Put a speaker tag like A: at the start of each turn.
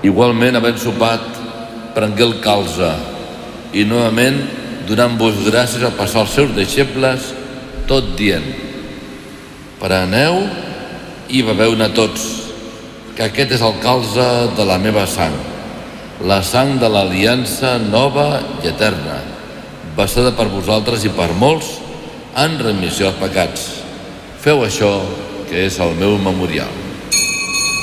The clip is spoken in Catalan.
A: Igualment, havent sopat, prengué el calze i novament donant-vos gràcies a passar als seus deixebles, tot dient: preneu i beveu-ne tots, que aquest és el calze de la meva sang, la sang de l'aliança nova i eterna, vessada per vosaltres i per molts en remissió dels pecats. Feu això, que és el meu memorial.